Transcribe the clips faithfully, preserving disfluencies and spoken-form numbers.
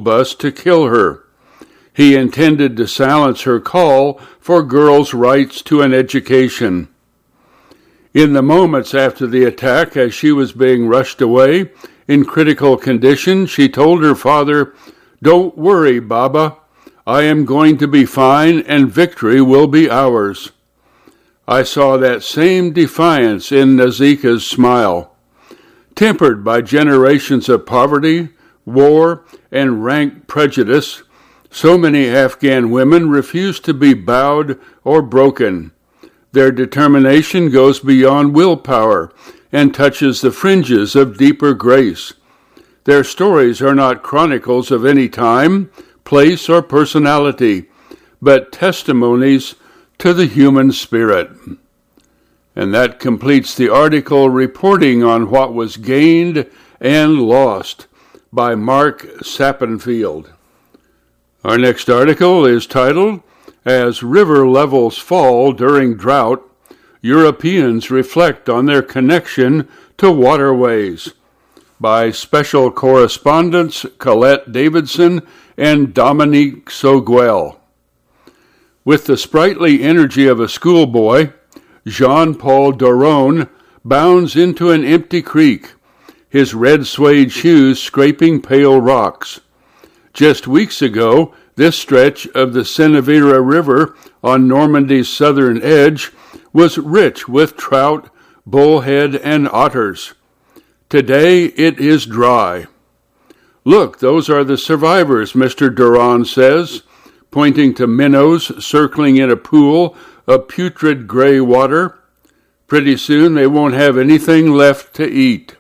bus to kill her. He intended to silence her call for girls' rights to an education. In the moments after the attack, as she was being rushed away in critical condition, she told her father, "Don't worry, Baba. I am going to be fine and victory will be ours." I saw that same defiance in Nazika's smile. Tempered by generations of poverty, war, and rank prejudice, so many Afghan women refuse to be bowed or broken. Their determination goes beyond willpower and touches the fringes of deeper grace. Their stories are not chronicles of any time, place, or personality, but testimonies to the human spirit. And that completes the article reporting on what was gained and lost by Mark Sappenfield. Our next article is titled, "As River Levels Fall During Drought, Europeans Reflect on Their Connection to Waterways," by Special Correspondents Colette Davidson and Dominique Soguel. With the sprightly energy of a schoolboy, Jean-Paul Doron bounds into an empty creek, his red suede shoes scraping pale rocks. Just weeks ago, this stretch of the Senevera River on Normandy's southern edge was rich with trout, bullhead, and otters. Today it is dry. "Look, those are the survivors," Mister Doron says, pointing to minnows circling in a pool of putrid gray water. Pretty soon they won't have anything left to eat.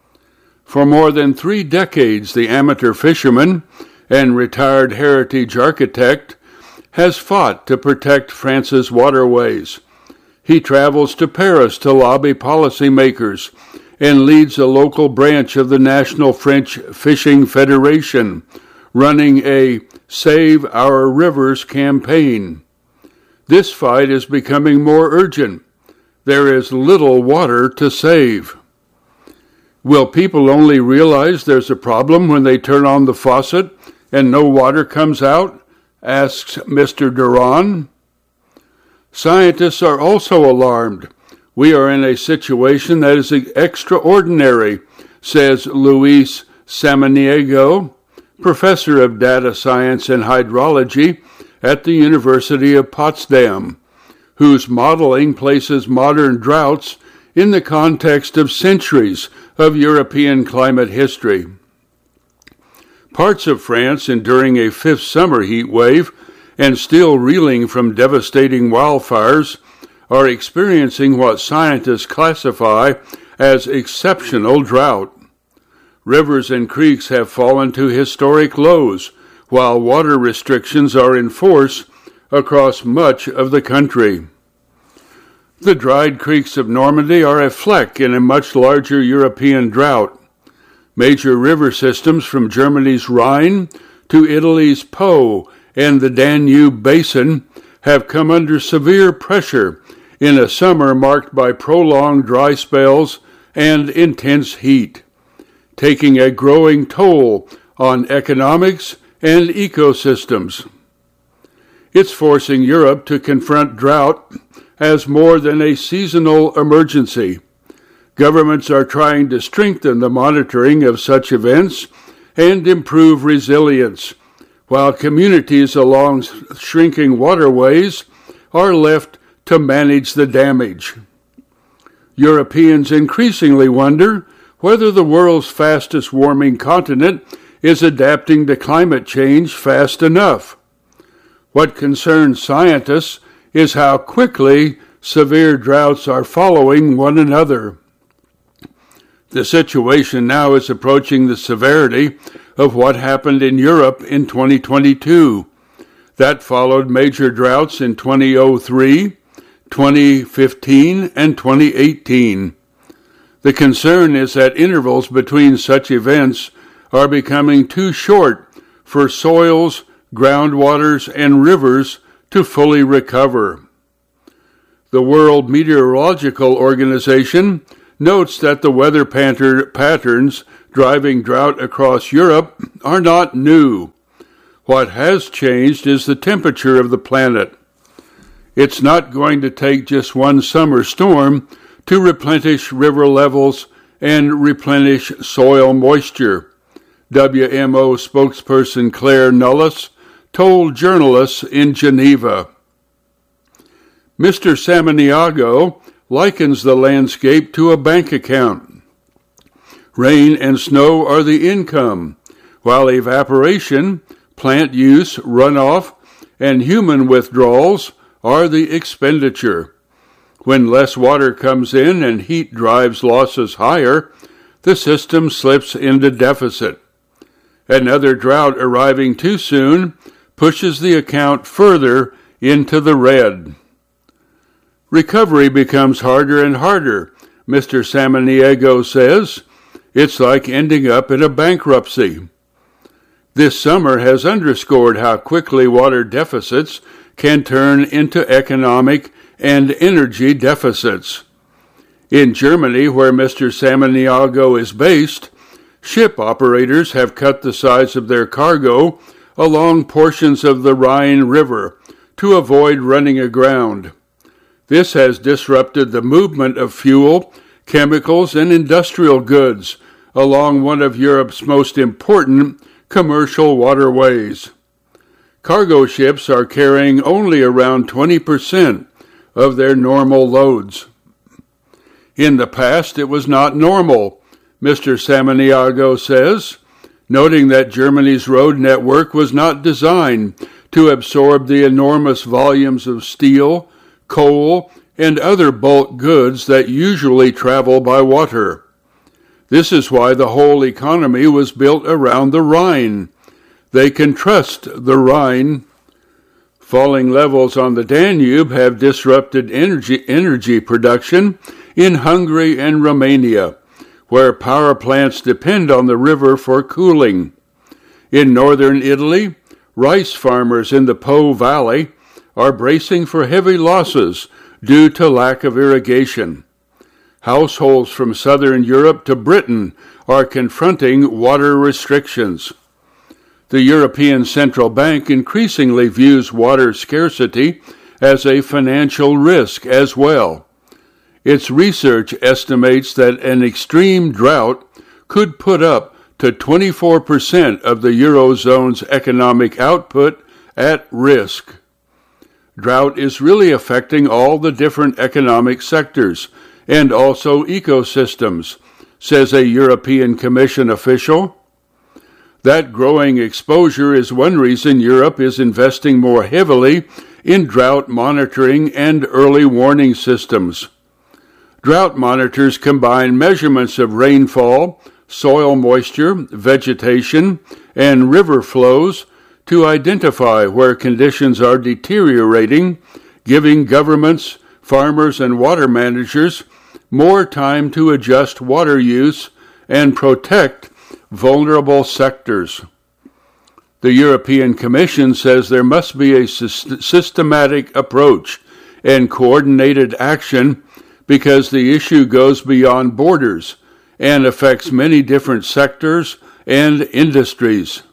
For more than three decades, the amateur fisherman and retired heritage architect has fought to protect France's waterways. He travels to Paris to lobby policymakers and leads a local branch of the National French Fishing Federation, running a Save Our Rivers campaign. This fight is becoming more urgent. There is little water to save. Will people only realize there's a problem when they turn on the faucet and no water comes out? Asks Mister Doron. Scientists are also alarmed. We are in a situation that is extraordinary, says Luis Samaniego, professor of data science and hydrology at the University of Potsdam, whose modeling places modern droughts in the context of centuries of European climate history. Parts of France enduring a fifth summer heat wave and still reeling from devastating wildfires are experiencing what scientists classify as exceptional drought. Rivers and creeks have fallen to historic lows, while water restrictions are in force across much of the country. The dried creeks of Normandy are a fleck in a much larger European drought. Major river systems from Germany's Rhine to Italy's Po and the Danube Basin have come under severe pressure in a summer marked by prolonged dry spells and intense heat, taking a growing toll on economics and ecosystems. It's forcing Europe to confront drought as more than a seasonal emergency. Governments are trying to strengthen the monitoring of such events and improve resilience, while communities along shrinking waterways are left to manage the damage. Europeans increasingly wonder whether the world's fastest warming continent is adapting to climate change fast enough. What concerns scientists is how quickly severe droughts are following one another. The situation now is approaching the severity of what happened in Europe in twenty twenty-two. That followed major droughts in two thousand three, twenty fifteen, and twenty eighteen. The concern is that intervals between such events are becoming too short for soils, groundwaters, and rivers to fully recover. The World Meteorological Organization notes that the weather patterns driving drought across Europe are not new. What has changed is the temperature of the planet. It's not going to take just one summer storm to replenish river levels and replenish soil moisture, W M O spokesperson Claire Nullis told journalists in Geneva. Mister Samaniego likens the landscape to a bank account. Rain and snow are the income, while evaporation, plant use, runoff, and human withdrawals are the expenditure. When less water comes in and heat drives losses higher, the system slips into deficit. Another drought arriving too soon pushes the account further into the red. Recovery becomes harder and harder, Mister Samaniego says. It's like ending up in a bankruptcy. This summer has underscored how quickly water deficits can turn into economic and energy deficits. In Germany, where Mister Samaniego is based, ship operators have cut the size of their cargo along portions of the Rhine River to avoid running aground. This has disrupted the movement of fuel, chemicals, and industrial goods along one of Europe's most important commercial waterways. Cargo ships are carrying only around twenty percent of their normal loads. In the past, it was not normal, Mister Samaniego says, noting that Germany's road network was not designed to absorb the enormous volumes of steel, coal, and other bulk goods that usually travel by water. This is why the whole economy was built around the Rhine. They can trust the Rhine. Falling levels on the Danube have disrupted energy, energy production in Hungary and Romania, where power plants depend on the river for cooling. In northern Italy, rice farmers in the Po Valley are bracing for heavy losses due to lack of irrigation. Households from southern Europe to Britain are confronting water restrictions. The European Central Bank increasingly views water scarcity as a financial risk as well. Its research estimates that an extreme drought could put up to twenty-four percent of the Eurozone's economic output at risk. Drought is really affecting all the different economic sectors and also ecosystems, says a European Commission official. That growing exposure is one reason Europe is investing more heavily in drought monitoring and early warning systems. Drought monitors combine measurements of rainfall, soil moisture, vegetation, and river flows to identify where conditions are deteriorating, giving governments, farmers, and water managers more time to adjust water use and protect vulnerable sectors. The European Commission says there must be a systematic approach and coordinated action because the issue goes beyond borders and affects many different sectors and industries.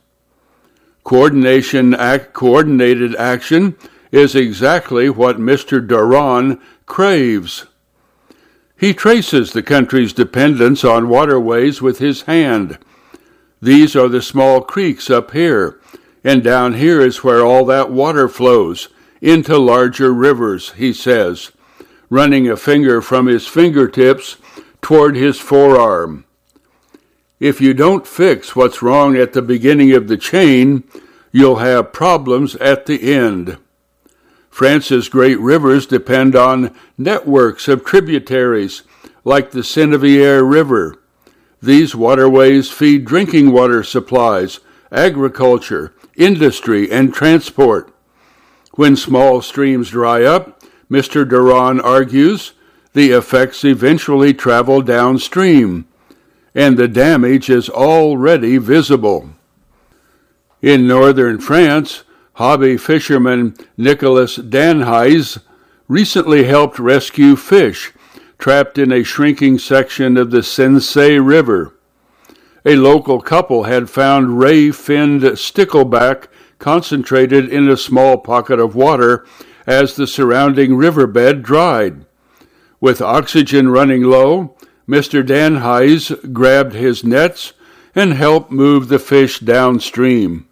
Coordination act, coordinated action is exactly what Mister Duran craves. He traces the country's dependence on waterways with his hand. These are the small creeks up here, and down here is where all that water flows into larger rivers, he says, running a finger from his fingertips toward his forearm. If you don't fix what's wrong at the beginning of the chain, you'll have problems at the end. France's great rivers depend on networks of tributaries, like the Seine River. These waterways feed drinking water supplies, agriculture, industry, and transport. When small streams dry up, Mister Duran argues, the effects eventually travel downstream, and the damage is already visible. In northern France, hobby fisherman Nicolas Danhuys recently helped rescue fish trapped in a shrinking section of the Sensee River. a local couple had found ray-finned stickleback concentrated in a small pocket of water as the surrounding riverbed dried. With oxygen running low, Mister Danhuyes grabbed his nets and helped move the fish downstream.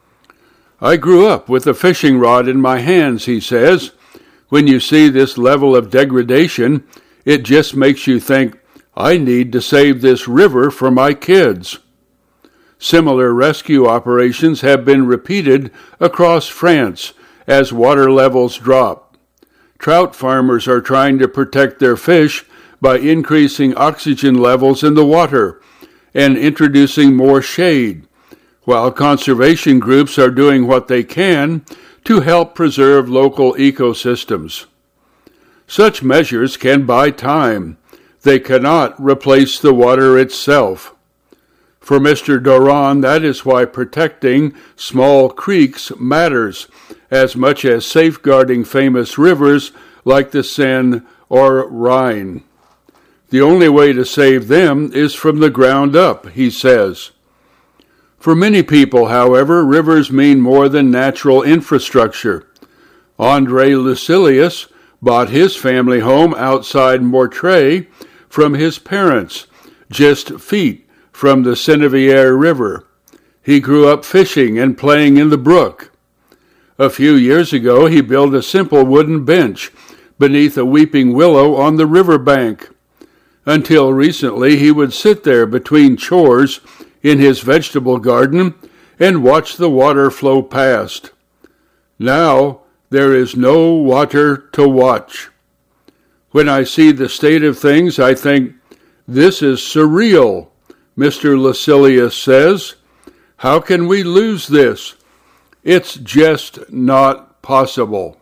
I grew up with a fishing rod in my hands, he says. When you see this level of degradation, it just makes you think, I need to save this river for my kids. Similar rescue operations have been repeated across France as water levels drop. Trout farmers are trying to protect their fish by increasing oxygen levels in the water and introducing more shade, while conservation groups are doing what they can to help preserve local ecosystems. Such measures can buy time. They cannot replace the water itself. For Mister Doran, that is why protecting small creeks matters as much as safeguarding famous rivers like the Seine or Rhine. The only way to save them is from the ground up, he says. For many people, however, rivers mean more than natural infrastructure. André Lucilius bought his family home outside Mortré from his parents, just feet from the Senevière River. He grew up fishing and playing in the brook. A few years ago, he built a simple wooden bench beneath a weeping willow on the river bank. Until recently, he would sit there between chores in his vegetable garden and watch the water flow past. Now, there is no water to watch. When I see the state of things, I think, this is surreal, Mister Lucilius says. How can we lose this? It's just not possible.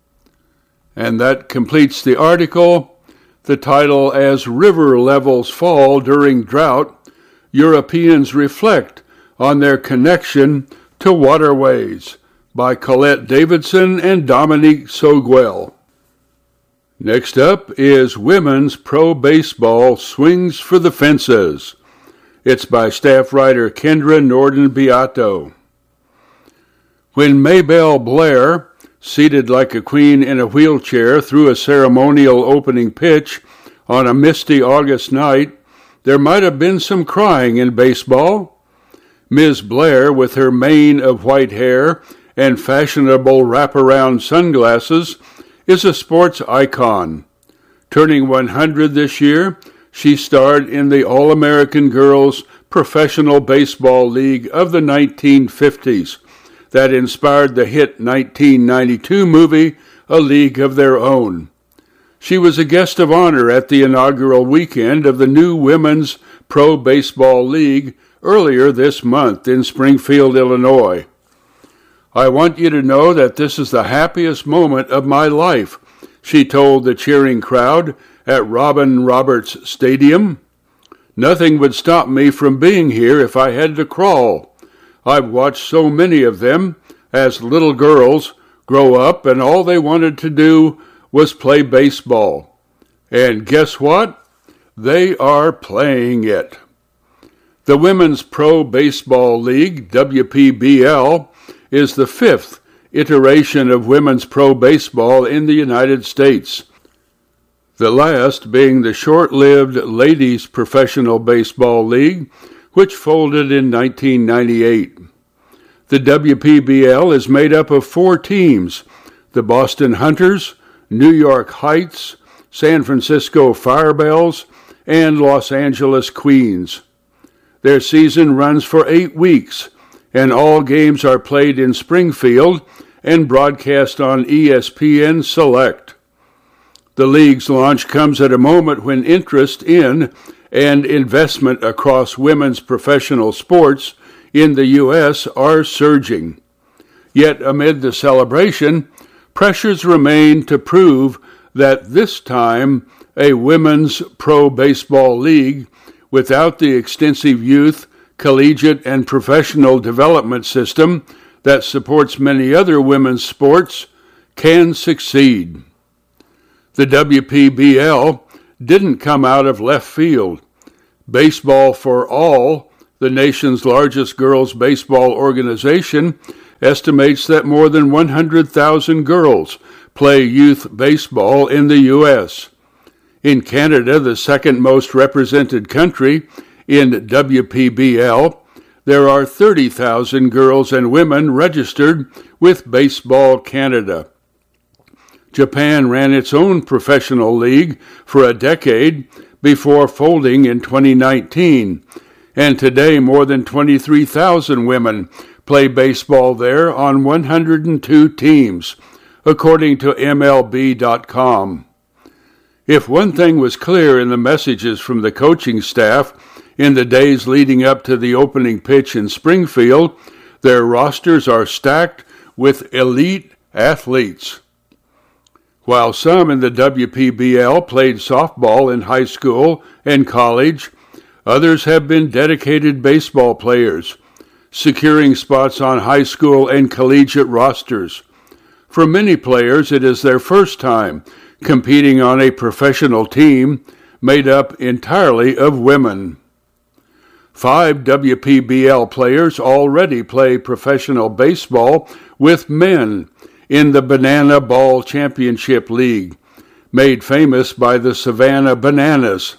And that completes the article. The title, As River Levels Fall During Drought, Europeans Reflect on Their Connection to Waterways, by Colette Davidson and Dominique Soguel. Next up is Women's Pro Baseball Swings for the Fences. It's by staff writer Kendra Norden-Beato. When Maybelle Blair, seated like a queen in a wheelchair through a ceremonial opening pitch on a misty August night, there might have been some crying in baseball. Miz Blair, with her mane of white hair and fashionable wraparound sunglasses, is a sports icon. Turning one hundred this year, she starred in the All-American Girls Professional Baseball League of the nineteen fifties that inspired the hit nineteen ninety-two movie, A League of Their Own. She was a guest of honor at the inaugural weekend of the new Women's Pro Baseball League earlier this month in Springfield, Illinois. I want you to know that this is the happiest moment of my life, she told the cheering crowd at Robin Roberts Stadium. Nothing would stop me from being here if I had to crawl. I've watched so many of them as little girls grow up, and all they wanted to do was play baseball. And guess what? They are playing it. The Women's Pro Baseball League, W P B L, is the fifth iteration of women's pro baseball in the United States, the last being the short-lived Ladies Professional Baseball League, which folded in nineteen ninety-eight. The W P B L is made up of four teams: the Boston Hunters, New York Heights, San Francisco Firebells, and Los Angeles Queens. Their season runs for eight weeks, and all games are played in Springfield and broadcast on E S P N Select. The league's launch comes at a moment when interest in and investment across women's professional sports in the U S are surging. Yet amid the celebration, pressures remain to prove that this time a women's pro baseball league without the extensive youth, collegiate, and professional development system that supports many other women's sports can succeed. The W P B L didn't come out of left field. Baseball for All, the nation's largest girls' baseball organization, estimates that more than one hundred thousand girls play youth baseball in the U S In Canada, the second most represented country in W P B L, there are thirty thousand girls and women registered with Baseball Canada. Japan ran its own professional league for a decade before folding in twenty nineteen, and today more than twenty-three thousand women play baseball there on one hundred two teams, according to M L B dot com. If one thing was clear in the messages from the coaching staff in the days leading up to the opening pitch in Springfield, their rosters are stacked with elite athletes. While some in the W P B L played softball in high school and college, others have been dedicated baseball players, securing spots on high school and collegiate rosters. For many players, it is their first time competing on a professional team made up entirely of women. Five W P B L players already play professional baseball with men in the Banana Ball Championship League, made famous by the Savannah Bananas.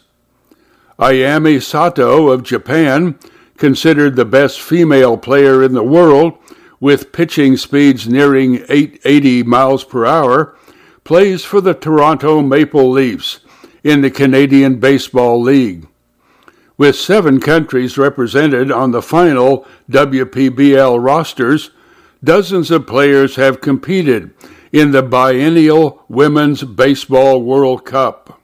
Ayami Sato of Japan, considered the best female player in the world, with pitching speeds nearing eighty miles per hour, plays for the Toronto Maple Leafs in the Canadian Baseball League. With seven countries represented on the final W P B L rosters, dozens of players have competed in the biennial Women's Baseball World Cup.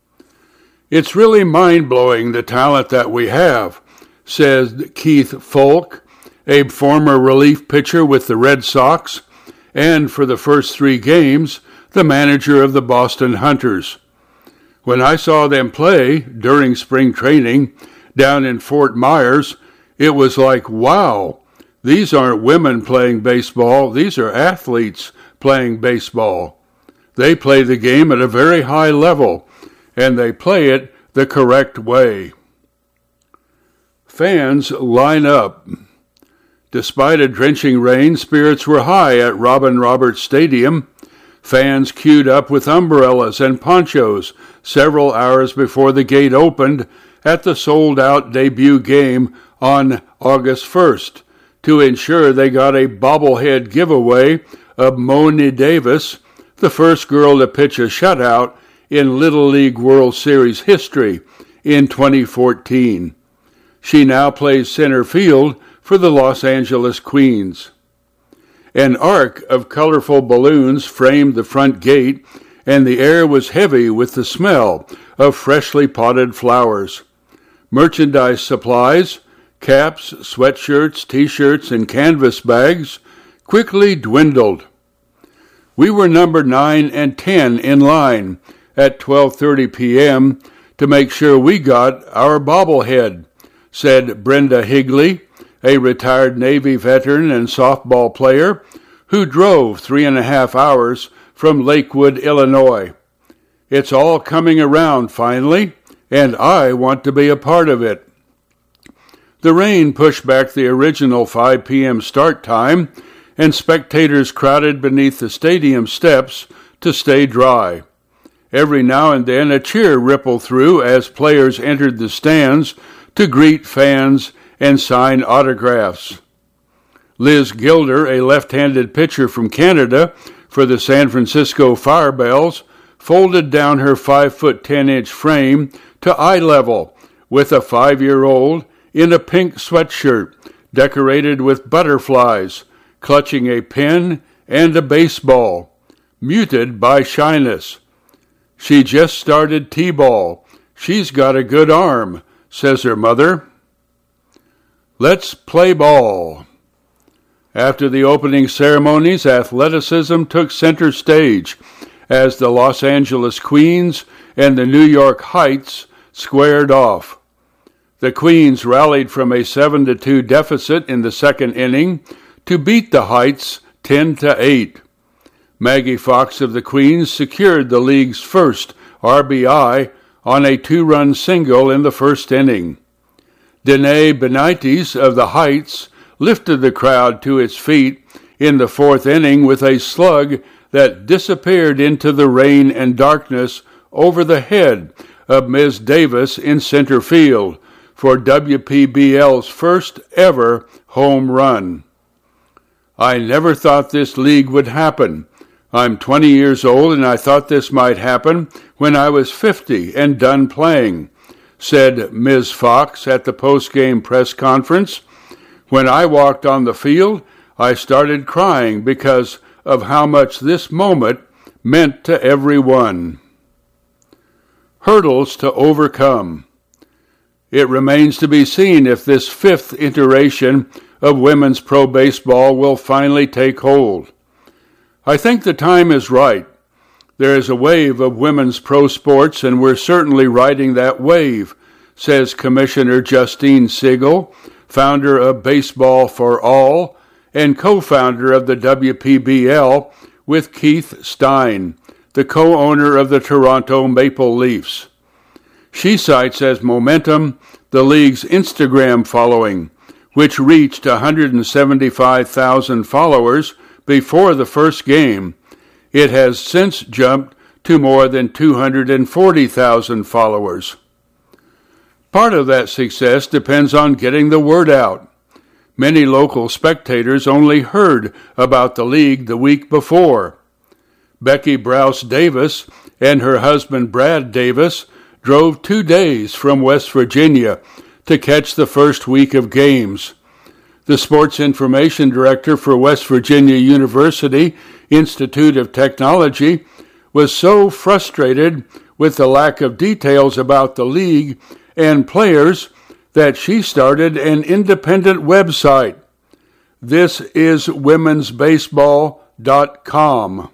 It's really mind-blowing the talent that we have, says Keith Folk, a former relief pitcher with the Red Sox, and for the first three games, the manager of the Boston Hunters. When I saw them play during spring training down in Fort Myers, it was like, wow, these aren't women playing baseball, these are athletes playing baseball. They play the game at a very high level, and they play it the correct way. Fans line up. Despite a drenching rain, spirits were high at Robin Roberts Stadium. Fans queued up with umbrellas and ponchos several hours before the gate opened at the sold-out debut game on August first to ensure they got a bobblehead giveaway of Moni Davis, the first girl to pitch a shutout in Little League World Series history in twenty fourteen. She now plays center field for the Los Angeles Queens. An arc of colorful balloons framed the front gate, and the air was heavy with the smell of freshly potted flowers. Merchandise supplies, caps, sweatshirts, t-shirts, and canvas bags quickly dwindled. We were number nine and ten in line at twelve thirty p.m. to make sure we got our bobblehead, said Brenda Higley, a retired Navy veteran and softball player who drove three and a half hours from Lakewood, Illinois. It's all coming around finally, and I want to be a part of it. The rain pushed back the original five p.m. start time, and spectators crowded beneath the stadium steps to stay dry. Every now and then a cheer rippled through as players entered the stands to greet fans and sign autographs. Liz Gilder, a left-handed pitcher from Canada for the San Francisco Firebells, folded down her five foot ten inch frame to eye level with a five-year-old in a pink sweatshirt decorated with butterflies, clutching a pen and a baseball, muted by shyness. She just started t-ball. She's got a good arm, says her mother. Let's play ball. After the opening ceremonies, athleticism took center stage as the Los Angeles Queens and the New York Heights squared off. The Queens rallied from a seven to two deficit in the second inning to beat the Heights ten to eight. Maggie Fox of the Queens secured the league's first R B I on a two-run single in the first inning. Danae Benitez of the Heights lifted the crowd to its feet in the fourth inning with a slug that disappeared into the rain and darkness over the head of Miz Davis in center field for W P B L's first ever home run. I never thought this league would happen. I'm twenty years old and I thought this might happen when I was fifty and done playing, said Miz Fox at the post-game press conference. When I walked on the field, I started crying because of how much this moment meant to everyone. Hurdles to overcome. It remains to be seen if this fifth iteration of women's pro baseball will finally take hold. I think the time is right. There is a wave of women's pro sports, and we're certainly riding that wave, says Commissioner Justine Siegel, founder of Baseball for All and co-founder of the W P B L with Keith Stein, the co-owner of the Toronto Maple Leafs. She cites as momentum the league's Instagram following, which reached one hundred seventy-five thousand followers before the first game. It has since jumped to more than two hundred forty thousand followers. Part of that success depends on getting the word out. Many local spectators only heard about the league the week before. Becky Browse Davis and her husband Brad Davis drove two days from West Virginia to catch the first week of games. The sports information director for West Virginia University Institute of Technology was so frustrated with the lack of details about the league and players that she started an independent website. This is womens baseball dot com.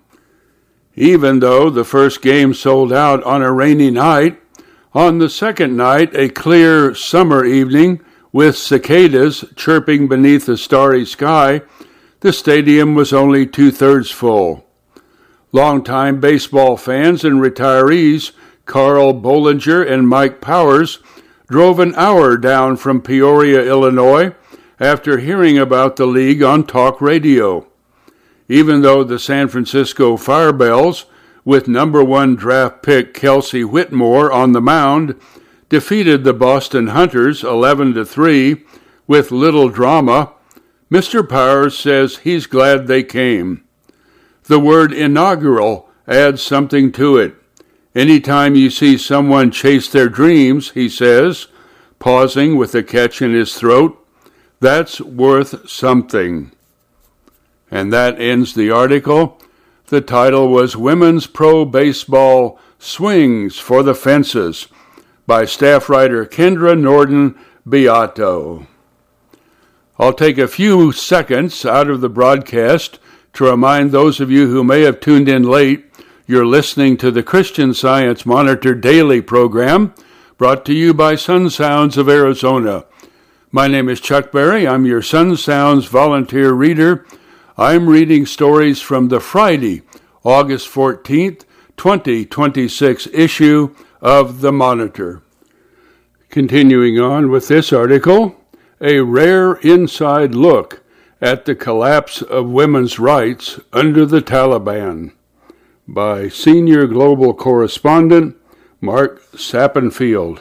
Even though the first game sold out on a rainy night, on the second night, a clear summer evening with cicadas chirping beneath a starry sky, the stadium was only two-thirds full. Longtime baseball fans and retirees Carl Bollinger and Mike Powers drove an hour down from Peoria, Illinois, after hearing about the league on talk radio. Even though the San Francisco Firebells, with number one draft pick Kelsey Whitmore on the mound, defeated the Boston Hunters eleven to three with little drama, Mister Powers says he's glad they came. The word inaugural adds something to it. Anytime you see someone chase their dreams, he says, pausing with a catch in his throat, that's worth something. And that ends the article. The title was Women's Pro Baseball Swings for the Fences by staff writer Kendra Norden Beato. I'll take a few seconds out of the broadcast to remind those of you who may have tuned in late you're listening to the Christian Science Monitor Daily program, brought to you by Sun Sounds of Arizona. My name is Chuck Berry. I'm your Sun Sounds volunteer reader. I'm reading stories from the Friday, August fourteenth, twenty twenty-six issue of the Monitor. Continuing on with this article, a rare inside look at the collapse of women's rights under the Taliban, by senior global correspondent Mark Sappenfield.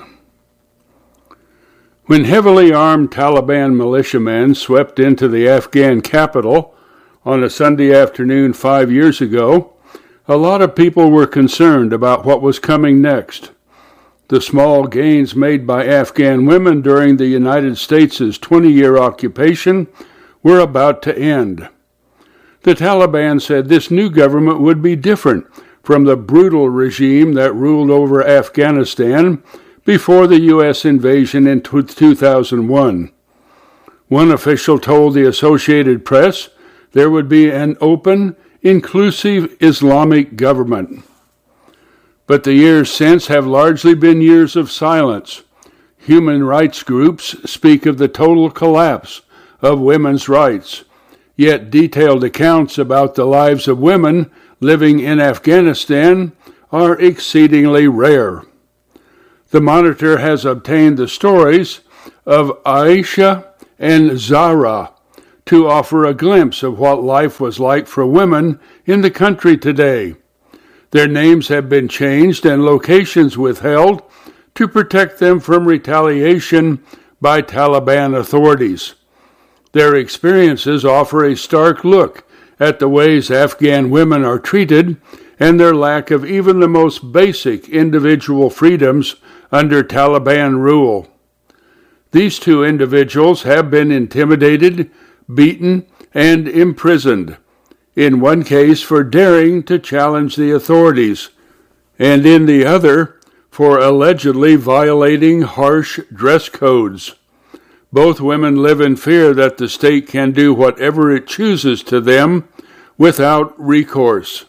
When heavily armed Taliban militiamen swept into the Afghan capital on a Sunday afternoon five years ago, a lot of people were concerned about what was coming next. The small gains made by Afghan women during the United States' twenty-year occupation were about to end. The Taliban said this new government would be different from the brutal regime that ruled over Afghanistan before the U S invasion in two thousand one. One official told the Associated Press there would be an open, inclusive Islamic government. But the years since have largely been years of silence. Human rights groups speak of the total collapse of women's rights. Yet detailed accounts about the lives of women living in Afghanistan are exceedingly rare. The Monitor has obtained the stories of Aisha and Zahra to offer a glimpse of what life was like for women in the country today. Their names have been changed and locations withheld to protect them from retaliation by Taliban authorities. Their experiences offer a stark look at the ways Afghan women are treated and their lack of even the most basic individual freedoms under Taliban rule. These two individuals have been intimidated, beaten, and imprisoned, in one case for daring to challenge the authorities, and in the other for allegedly violating harsh dress codes. Both women live in fear that the state can do whatever it chooses to them without recourse.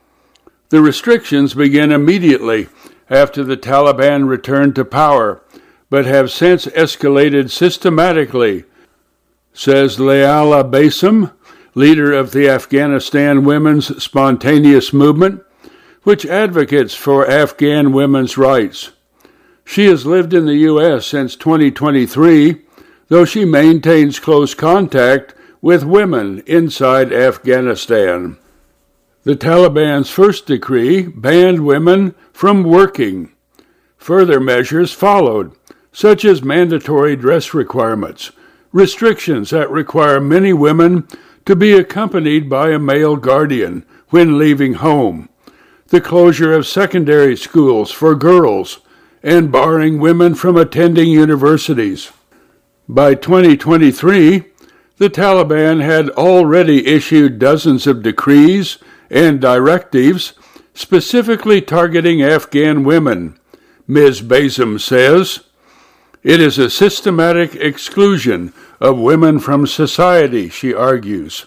The restrictions begin immediately after the Taliban returned to power, but have since escalated systematically, says Leala Basim, leader of the Afghanistan Women's Spontaneous Movement, which advocates for Afghan women's rights. She has lived in the U S since twenty twenty-three, though she maintains close contact with women inside Afghanistan. The Taliban's first decree banned women from working. Further measures followed, such as mandatory dress requirements, restrictions that require many women to be accompanied by a male guardian when leaving home, the closure of secondary schools for girls, and barring women from attending universities. By twenty twenty-three, the Taliban had already issued dozens of decrees and directives specifically targeting Afghan women. Miz Basim says, "It is a systematic exclusion of women from society," she argues.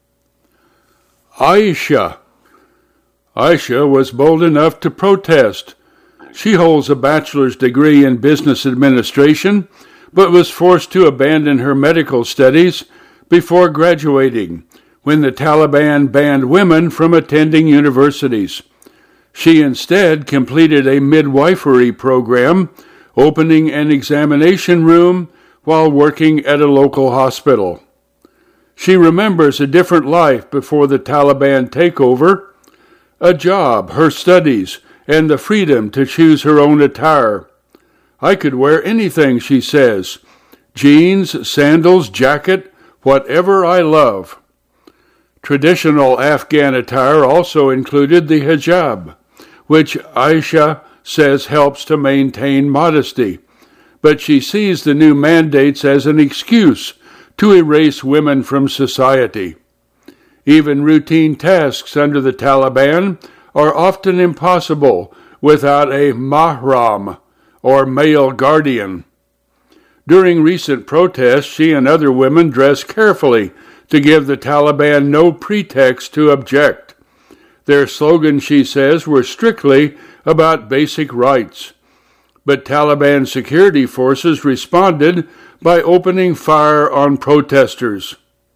Aisha. Aisha was bold enough to protest. She holds a bachelor's degree in business administration, but was forced to abandon her medical studies before graduating when the Taliban banned women from attending universities. She instead completed a midwifery program, opening an examination room while working at a local hospital. She remembers a different life before the Taliban takeover, a job, her studies, and the freedom to choose her own attire. "I could wear anything," she says, "jeans, sandals, jacket, whatever I love." Traditional Afghan attire also included the hijab, which Aisha says helps to maintain modesty, but she sees the new mandates as an excuse to erase women from society. Even routine tasks under the Taliban are often impossible without a mahram, or male guardian. During recent protests, she and other women dressed carefully to give the Taliban no pretext to object. Their slogans, she says, were strictly about basic rights. But Taliban security forces responded by opening fire on protesters.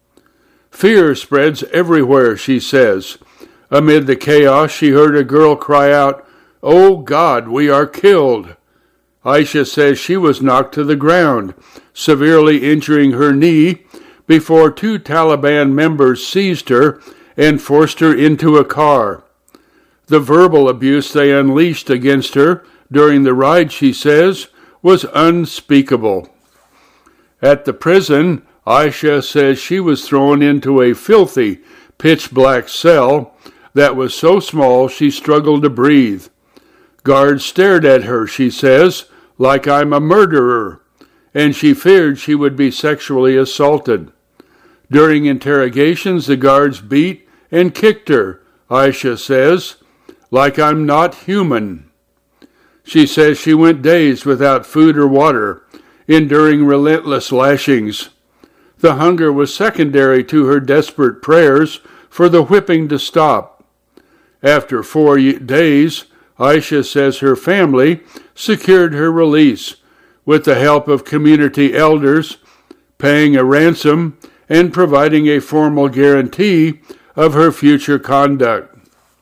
Fear spreads everywhere, she says. Amid the chaos, she heard a girl cry out, "Oh God, we are killed." Aisha says she was knocked to the ground, severely injuring her knee, before two Taliban members seized her and forced her into a car. The verbal abuse they unleashed against her during the ride, she says, was unspeakable. At the prison, Aisha says she was thrown into a filthy, pitch-black cell that was so small she struggled to breathe. Guards stared at her, she says, like I'm a murderer, and she feared she would be sexually assaulted. During interrogations, the guards beat and kicked her, Aisha says, like I'm not human. She says she went days without food or water, enduring relentless lashings. The hunger was secondary to her desperate prayers for the whipping to stop. After four days, Aisha says her family secured her release with the help of community elders, paying a ransom and providing a formal guarantee of her future conduct.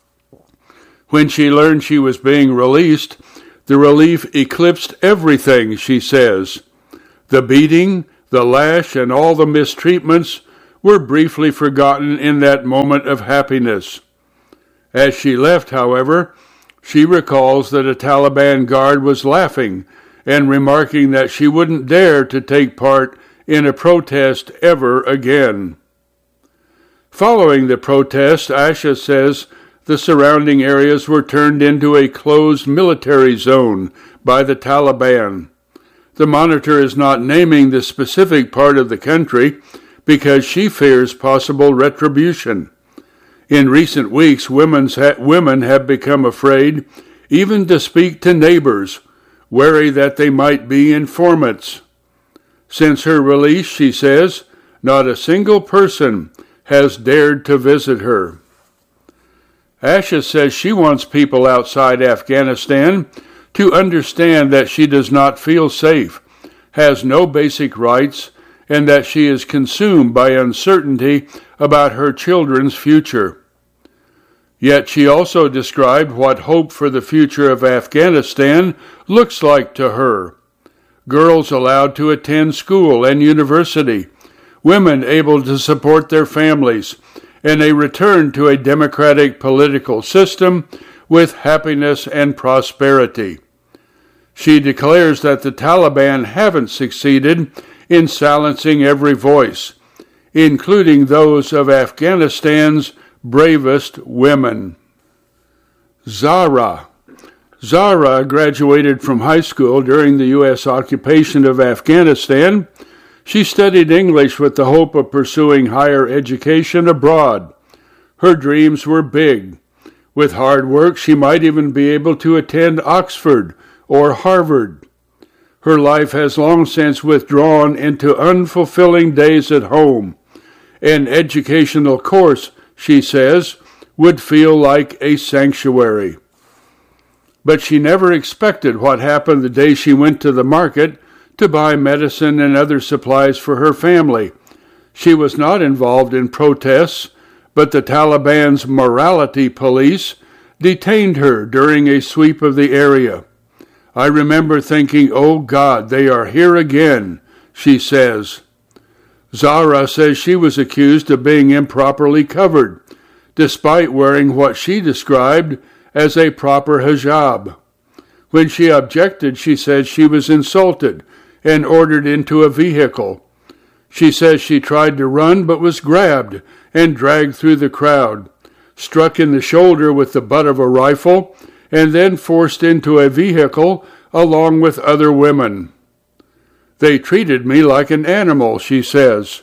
When she learned she was being released, the relief eclipsed everything, she says. The beating, the lash, and all the mistreatments were briefly forgotten in that moment of happiness. As she left, however, she recalls that a Taliban guard was laughing and remarking that she wouldn't dare to take part in a protest ever again. Following the protest, Asha says the surrounding areas were turned into a closed military zone by the Taliban. The monitor is not naming the specific part of the country because she fears possible retribution. In recent weeks, women's ha- women have become afraid even to speak to neighbors, wary that they might be informants. Since her release, she says, not a single person has dared to visit her. Asha says she wants people outside Afghanistan to understand that she does not feel safe, has no basic rights, and that she is consumed by uncertainty about her children's future. Yet she also described what hope for the future of Afghanistan looks like to her. Girls allowed to attend school and university, women able to support their families, and a return to a democratic political system with happiness and prosperity. She declares that the Taliban haven't succeeded in silencing every voice, including those of Afghanistan's bravest women. Zahra. Zahra graduated from high school during the U S occupation of Afghanistan. She studied English with the hope of pursuing higher education abroad. Her dreams were big. With hard work, she might even be able to attend Oxford or Harvard. Her life has long since withdrawn into unfulfilling days at home. An educational course, she says, would feel like a sanctuary. But she never expected what happened the day she went to the market to buy medicine and other supplies for her family. She was not involved in protests, but the Taliban's morality police detained her during a sweep of the area. I remember thinking, oh God, they are here again, she says. Zahra says she was accused of being improperly covered, despite wearing what she described as a proper hijab. When she objected, she said she was insulted and ordered into a vehicle. She says she tried to run but was grabbed and dragged through the crowd, struck in the shoulder with the butt of a rifle, and then forced into a vehicle along with other women. They treated me like an animal, she says.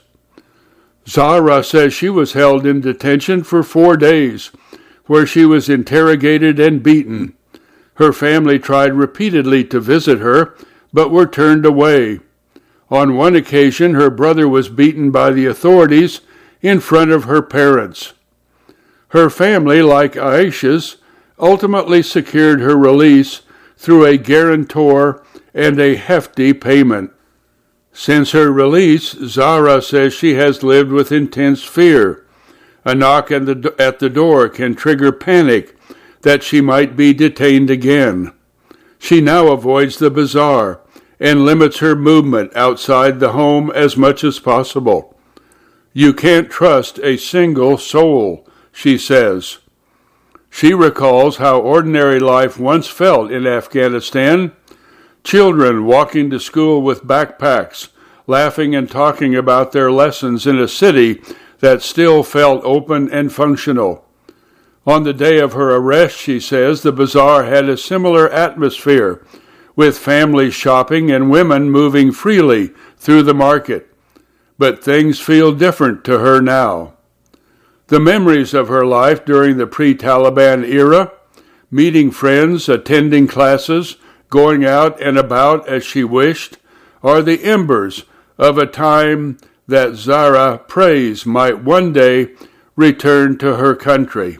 Zahra says she was held in detention for four days, where she was interrogated and beaten. Her family tried repeatedly to visit her, but were turned away. On one occasion, her brother was beaten by the authorities in front of her parents. Her family, like Aisha's, ultimately secured her release through a guarantor and a hefty payment. Since her release, Zahra says she has lived with intense fear. A knock at the, at the door can trigger panic that she might be detained again. She now avoids the bazaar and limits her movement outside the home as much as possible. You can't trust a single soul, she says. She recalls how ordinary life once felt in Afghanistan. Children walking to school with backpacks, laughing and talking about their lessons in a city that still felt open and functional. On the day of her arrest, she says, the bazaar had a similar atmosphere, with families shopping and women moving freely through the market. But things feel different to her now. The memories of her life during the pre-Taliban era, meeting friends, attending classes, going out and about as she wished, are the embers of a time that Zahra prays might one day return to her country.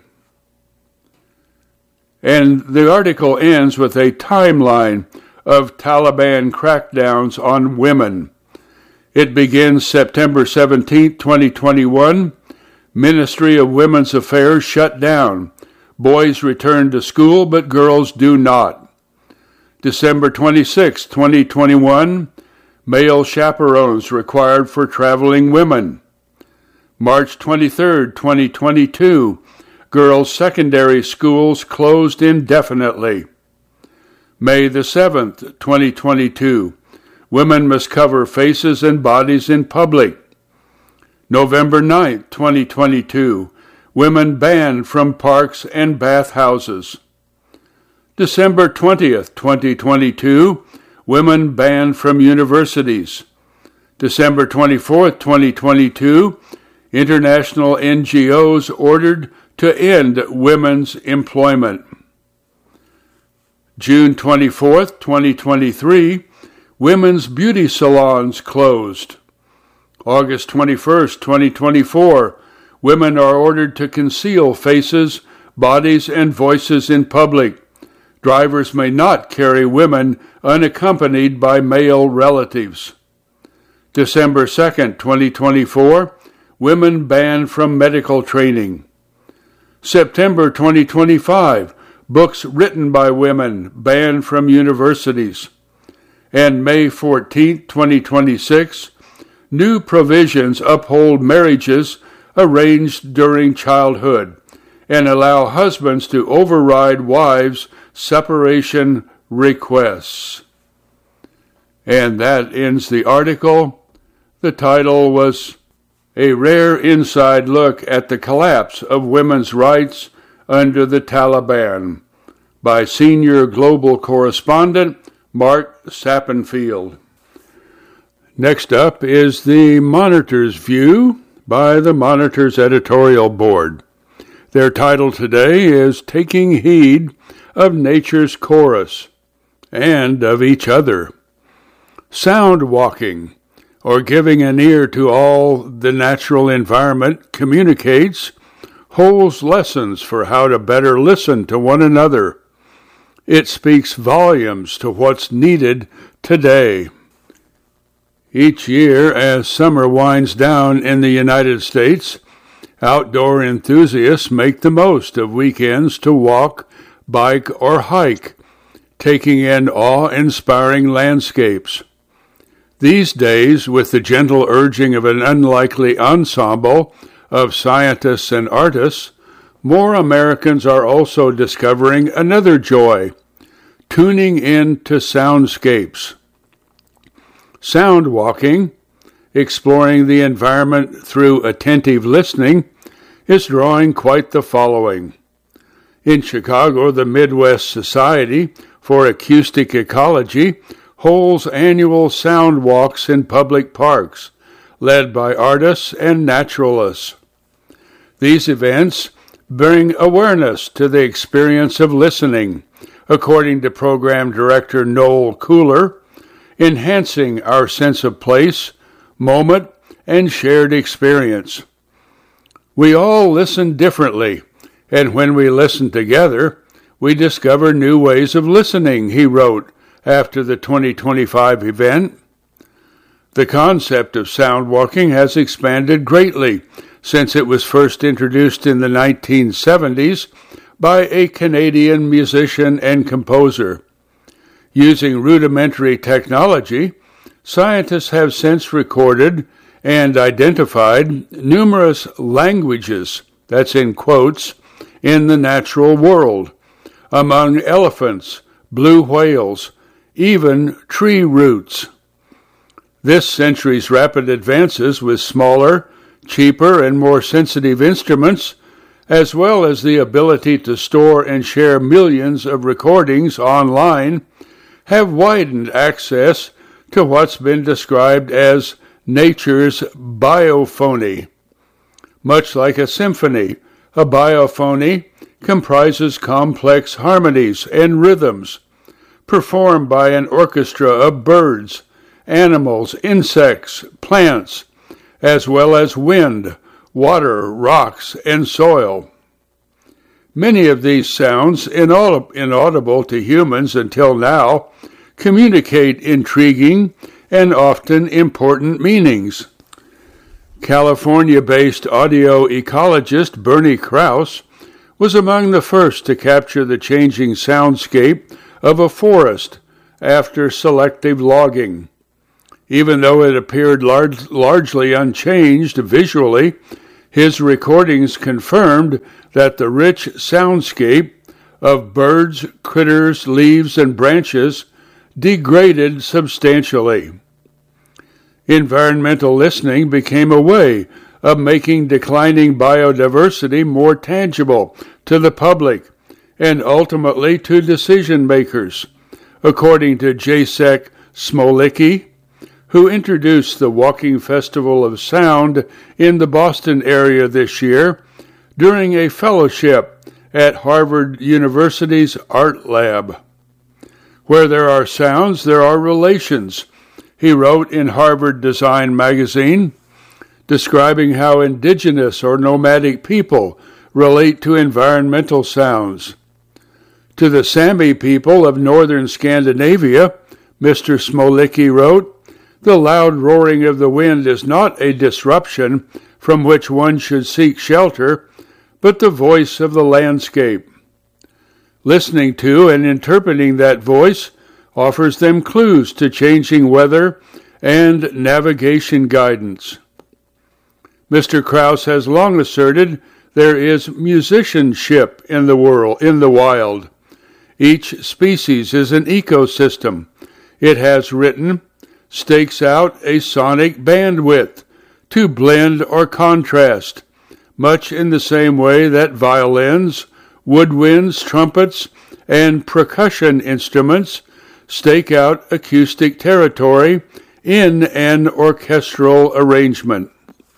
And the article ends with a timeline of Taliban crackdowns on women. It begins September seventeenth, twenty twenty-one. Ministry of Women's Affairs shut down. Boys return to school, but girls do not. December twenty-sixth, twenty twenty-one. Male chaperones required for traveling women. March twenty-third, twenty twenty-two, girls' secondary schools closed indefinitely. May the seventh, twenty twenty-two, women must cover faces and bodies in public. November ninth, twenty twenty-two, women banned from parks and bathhouses. December twentieth, twenty twenty-two, women banned from universities. December twenty-fourth, twenty twenty-two, international N G Os ordered to end women's employment. June twenty-fourth, twenty twenty-three, women's beauty salons closed. August twenty-first, twenty twenty-four, women are ordered to conceal faces, bodies, and voices in public. Drivers may not carry women unaccompanied by male relatives. December second, twenty twenty-four, women banned from medical training. September twenty twenty-five, books written by women banned from universities. And May fourteenth, twenty twenty-six, new provisions uphold marriages arranged during childhood and allow husbands to override wives' separation requests. And that ends the article. The title was A Rare Inside Look at the Collapse of Women's Rights Under the Taliban by senior global correspondent Mark Sappenfield. Next up is the Monitor's View by the Monitor's editorial board. Their title today is Taking Heed of Nature's Chorus and of Each Other. Sound walking, or giving an ear to all the natural environment communicates, holds lessons for how to better listen to one another. It speaks volumes to what's needed today. Each year, as summer winds down in the United States, outdoor enthusiasts make the most of weekends to walk, bike, or hike, taking in awe-inspiring landscapes. These days, with the gentle urging of an unlikely ensemble of scientists and artists, more Americans are also discovering another joy, tuning in to soundscapes. Sound walking, exploring the environment through attentive listening, is drawing quite the following. In Chicago, the Midwest Society for Acoustic Ecology holds annual sound walks in public parks, led by artists and naturalists. These events bring awareness to the experience of listening, according to Program Director Noel Cooler, enhancing our sense of place, moment, and shared experience. We all listen differently, and when we listen together, we discover new ways of listening, he wrote after the twenty twenty-five event. The concept of sound walking has expanded greatly since it was first introduced in the nineteen seventies by a Canadian musician and composer. Using rudimentary technology, scientists have since recorded and identified numerous languages, that's in quotes, in the natural world, among elephants, blue whales, even tree roots. This century's rapid advances with smaller, cheaper, and more sensitive instruments, as well as the ability to store and share millions of recordings online, have widened access to what's been described as nature's biophony. Much like a symphony, a biophony comprises complex harmonies and rhythms performed by an orchestra of birds, animals, insects, plants, as well as wind, water, rocks, and soil. Many of these sounds, inaudible to humans until now, communicate intriguing and often important meanings. California-based audio ecologist Bernie Krause was among the first to capture the changing soundscape of a forest after selective logging. Even though it appeared large, largely unchanged visually, his recordings confirmed that the rich soundscape of birds, critters, leaves, and branches degraded substantially. Environmental listening became a way of making declining biodiversity more tangible to the public and ultimately to decision makers, according to Jacek Smolicki, who introduced the Walking Festival of Sound in the Boston area this year during a fellowship at Harvard University's Art Lab. Where there are sounds, there are relations, he wrote in Harvard Design magazine, describing how indigenous or nomadic people relate to environmental sounds. To the Sami people of northern Scandinavia, Mister Smolicki wrote, the loud roaring of the wind is not a disruption from which one should seek shelter, but the voice of the landscape. Listening to and interpreting that voice offers them clues to changing weather and navigation guidance. Mister Krauss has long asserted there is musicianship in the world, in the wild. Each species is an ecosystem. It has written, stakes out a sonic bandwidth to blend or contrast, much in the same way that violins, woodwinds, trumpets, and percussion instruments stake out acoustic territory in an orchestral arrangement.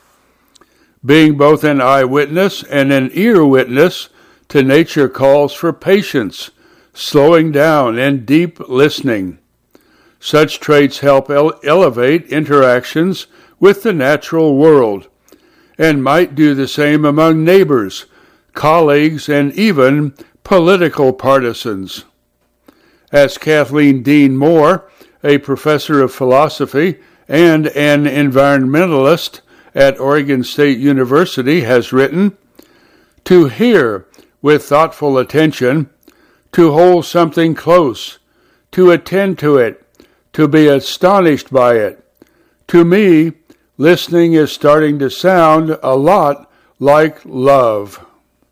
Being both an eyewitness and an ear witness to nature calls for patience, slowing down, and deep listening. Such traits help ele- elevate interactions with the natural world, and might do the same among neighbors, colleagues, and even political partisans. As Kathleen Dean Moore, a professor of philosophy and an environmentalist at Oregon State University, has written, to hear with thoughtful attention, to hold something close, to attend to it, to be astonished by it. To me, listening is starting to sound a lot like love.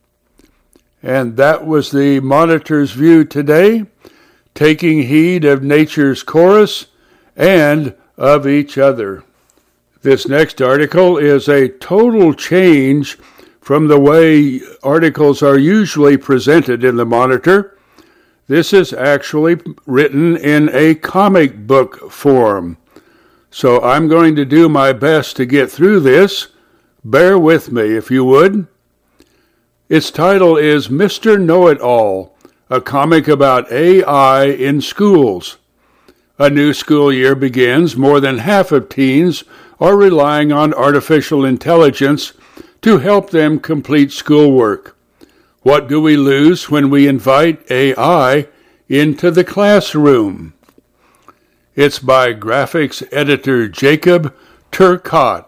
And that was the Monitor's view today, taking heed of nature's chorus and of each other. This next article is a total change from the way articles are usually presented in the Monitor. This is actually written in a comic book form. So I'm going to do my best to get through this. Bear with me, if you would. Its title is Mister Know-It-All, a comic about A I in schools. A new school year begins. More than half of teens are relying on artificial intelligence to help them complete schoolwork. What do we lose when we invite A I into the classroom? It's by graphics editor Jacob Turcotte.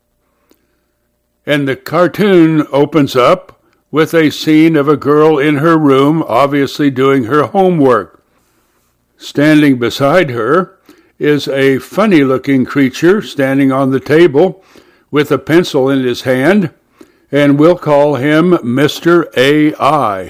And the cartoon opens up with a scene of a girl in her room, obviously doing her homework. Standing beside her is a funny-looking creature standing on the table with a pencil in his hand, and we'll call him Mister A I.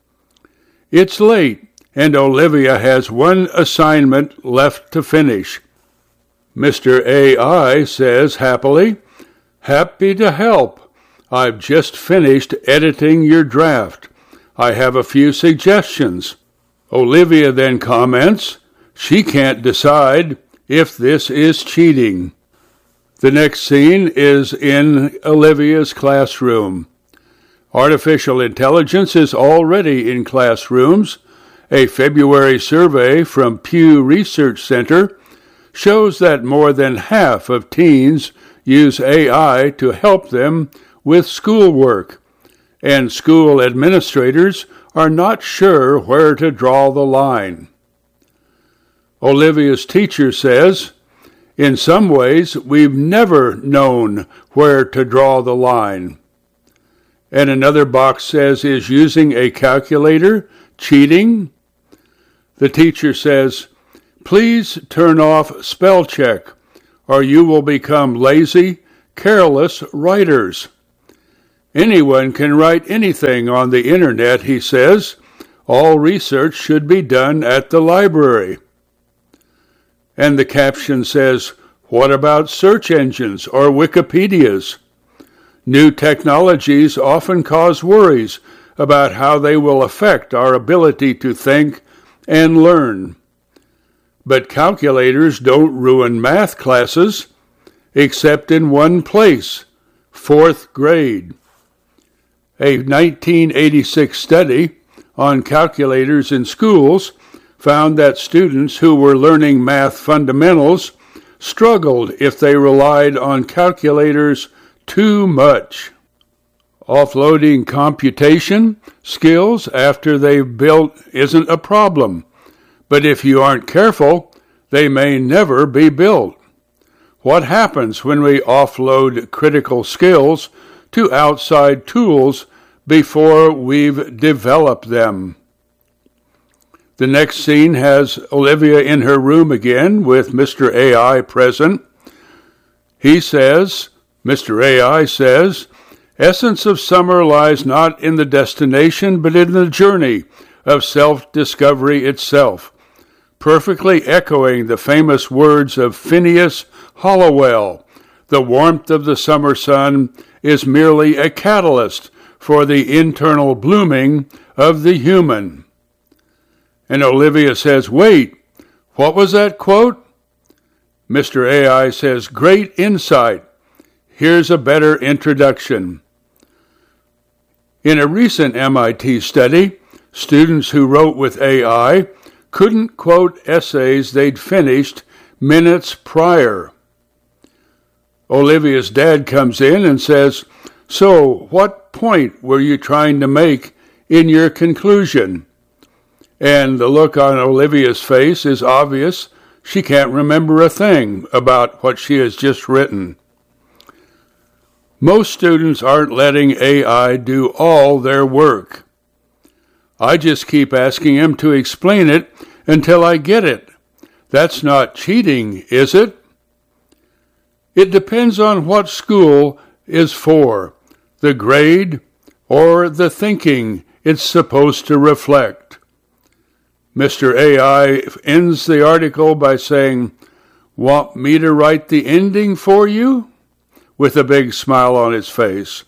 It's late, and Olivia has one assignment left to finish. Mister A I says happily, "Happy to help. I've just finished editing your draft. I have a few suggestions." Olivia then comments, she can't decide if this is cheating. The next scene is in Olivia's classroom. Artificial intelligence is already in classrooms. A February survey from Pew Research Center shows that more than half of teens use A I to help them with schoolwork, and school administrators are not sure where to draw the line. Olivia's teacher says, "In some ways, we've never known where to draw the line." And another box says, "Is using a calculator cheating?" The teacher says, "Please turn off spell check. or you will become lazy, careless writers. Anyone can write anything on the internet, he says. All research should be done at the library. And the caption says, what about search engines or Wikipedias? New technologies often cause worries about how they will affect our ability to think and learn. But calculators don't ruin math classes, except in one place, fourth grade. A nineteen eighty-six study on calculators in schools found that students who were learning math fundamentals struggled if they relied on calculators too much. Offloading computation skills after they've built isn't a problem, but if you aren't careful, they may never be built. What happens when we offload critical skills to outside tools before we've developed them? The next scene has Olivia in her room again with Mister A I present. He says, Mister A I says, essence of summer lies not in the destination, but in the journey of self-discovery itself, perfectly echoing the famous words of Phineas Hollowell. The warmth of the summer sun is merely a catalyst for the internal blooming of the human. And Olivia says, wait, what was that quote? Mister A I says, great insight. Here's a better introduction. In a recent M I T study, students who wrote with A I couldn't quote essays they'd finished minutes prior. Olivia's dad comes in and says, so what point were you trying to make in your conclusion? And the look on Olivia's face is obvious. She can't remember a thing about what she has just written. Most students aren't letting A I do all their work. I just keep asking him to explain it until I get it. That's not cheating, is it? It depends on what school is for, the grade or the thinking it's supposed to reflect. Mister A I ends the article by saying, want me to write the ending for you? With a big smile on his face.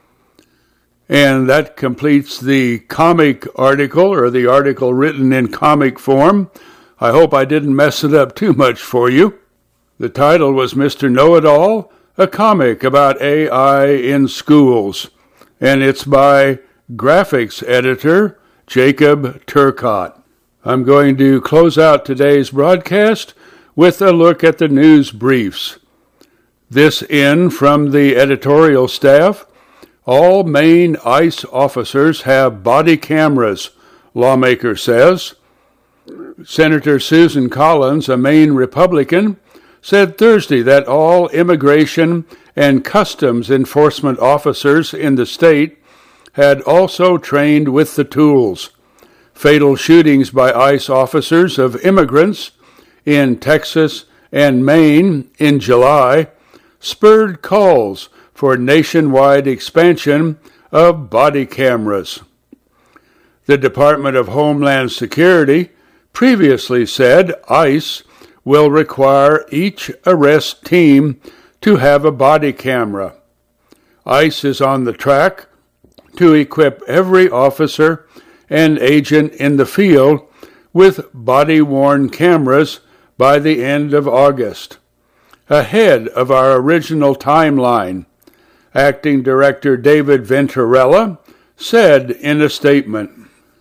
And that completes the comic article, or the article written in comic form. I hope I didn't mess it up too much for you. The title was Mister Know-It-All, a comic about A I in schools. And it's by graphics editor Jacob Turcotte. I'm going to close out today's broadcast with a look at the news briefs. This in from the editorial staff. All Maine ICE officers have body cameras, lawmaker says. Senator Susan Collins, a Maine Republican, said Thursday that all immigration and customs enforcement officers in the state had also trained with the tools. Fatal shootings by ICE officers of immigrants in Texas and Maine in July spurred calls for nationwide expansion of body cameras. The Department of Homeland Security previously said ICE will require each arrest team to have a body camera. ICE is on the track to equip every officer and agent in the field with body-worn cameras by the end of August, ahead of our original timeline, Acting Director David Venturella said in a statement.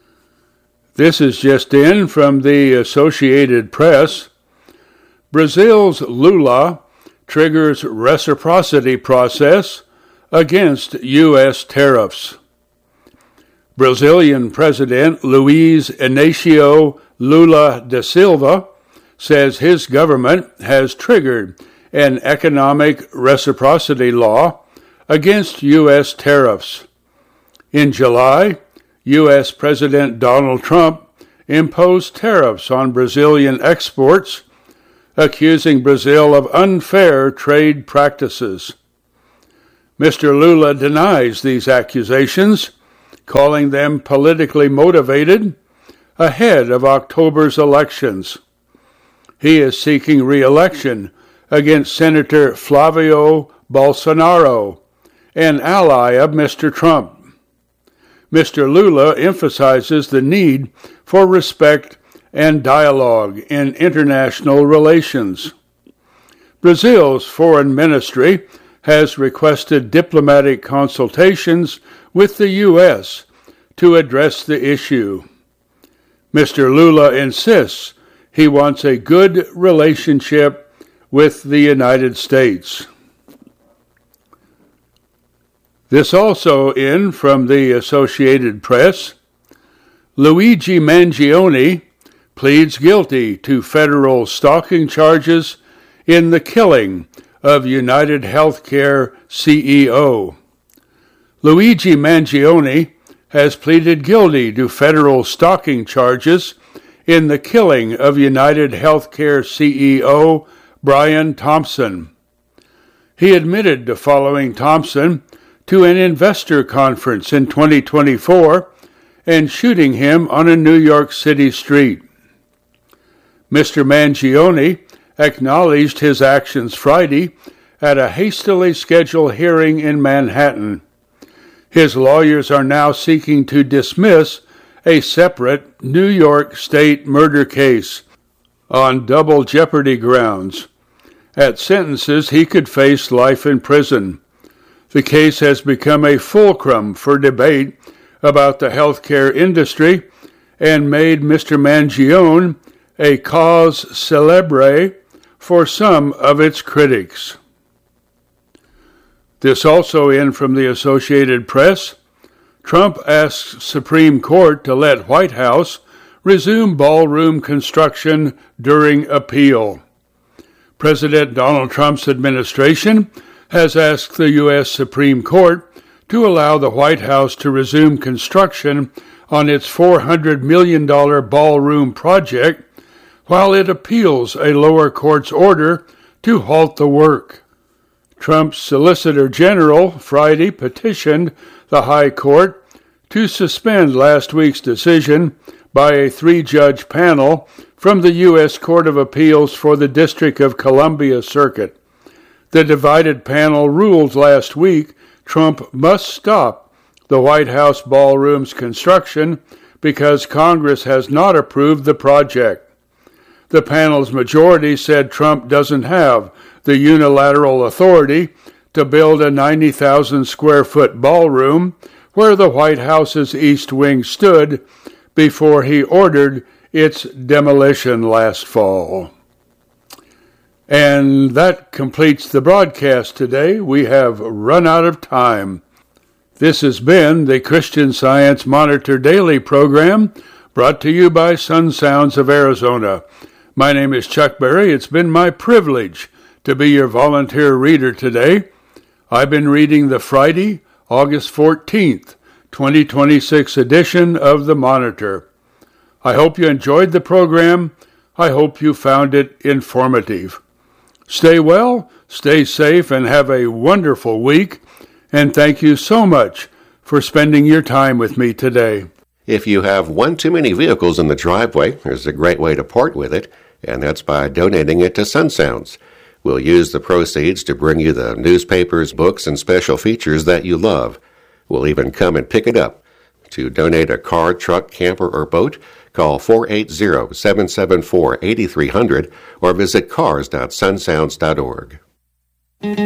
This is just in from the Associated Press. Brazil's Lula triggers reciprocity process against U S tariffs. Brazilian President Luiz Inácio Lula da Silva says his government has triggered an economic reciprocity law against U S tariffs. In July, U S President Donald Trump imposed tariffs on Brazilian exports accusing Brazil of unfair trade practices. Mister Lula denies these accusations, calling them politically motivated ahead of October's elections. He is seeking re-election against Senator Flavio Bolsonaro, an ally of Mister Trump. Mister Lula emphasizes the need for respect and dialogue in international relations. Brazil's foreign ministry has requested diplomatic consultations with the U S to address the issue. Mister Lula insists he wants a good relationship with the United States. This also in from the Associated Press. Luigi Mangione pleads guilty to federal stalking charges in the killing of United Healthcare C E O. Luigi Mangione has pleaded guilty to federal stalking charges in the killing of United Healthcare C E O Brian Thompson. He admitted to following Thompson to an investor conference in twenty twenty-four and shooting him on a New York City street. Mister Mangione acknowledged his actions Friday at a hastily scheduled hearing in Manhattan. His lawyers are now seeking to dismiss a separate New York State murder case on double jeopardy grounds. At sentences, he could face life in prison. The case has become a fulcrum for debate about the healthcare industry and made Mister Mangione a cause célèbre for some of its critics. This also in from the Associated Press. Trump asks Supreme Court to let White House resume ballroom construction during appeal. President Donald Trump's administration has asked the U S Supreme Court to allow the White House to resume construction on its four hundred million dollars ballroom project while it appeals a lower court's order to halt the work. Trump's Solicitor General Friday petitioned the High Court to suspend last week's decision by a three-judge panel from the U S Court of Appeals for the District of Columbia Circuit. The divided panel ruled last week Trump must stop the White House ballroom's construction because Congress has not approved the project. The panel's majority said Trump doesn't have the unilateral authority to build a ninety thousand square foot ballroom where the White House's East Wing stood before he ordered its demolition last fall. And that completes the broadcast today. We have run out of time. This has been the Christian Science Monitor Daily program brought to you by Sun Sounds of Arizona. My name is Chuck Berry. It's been my privilege to be your volunteer reader today. I've been reading the Friday, August fourteenth, twenty twenty-six edition of the Monitor. I hope you enjoyed the program. I hope you found it informative. Stay well, stay safe, and have a wonderful week. And thank you so much for spending your time with me today. If you have one too many vehicles in the driveway, there's a great way to part with it, and that's by donating it to Sun Sounds. We'll use the proceeds to bring you the newspapers, books, and special features that you love. We'll even come and pick it up. To donate a car, truck, camper, or boat, call four eight zero, seven seven four, eight three zero zero or visit cars dot sun sounds dot org.